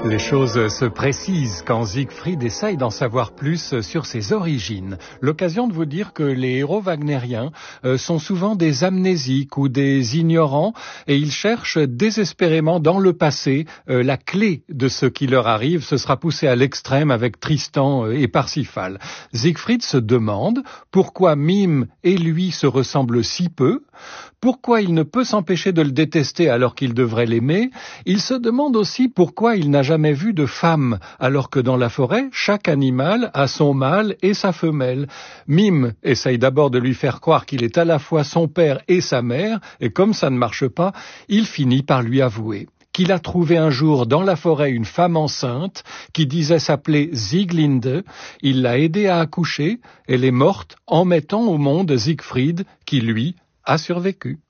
Les choses se précisent quand Siegfried essaye d'en savoir plus sur ses origines. L'occasion de vous dire que les héros wagnériens sont souvent des amnésiques ou des ignorants et ils cherchent désespérément dans le passé la clé de ce qui leur arrive. Ce sera poussé à l'extrême avec Tristan et Parsifal. Siegfried se demande pourquoi Mime et lui se ressemblent si peu, pourquoi il ne peut s'empêcher de le détester alors qu'il devrait l'aimer. Il se demande aussi pourquoi il n'a jamais vu de femme, alors que dans la forêt, chaque animal a son mâle et sa femelle. Mime essaye d'abord de lui faire croire qu'il est à la fois son père et sa mère, et comme ça ne marche pas, il finit par lui avouer qu'il a trouvé un jour dans la forêt une femme enceinte qui disait s'appeler Sieglinde. Il l'a aidée à accoucher. Elle est morte en mettant au monde Siegfried qui, lui, a survécu.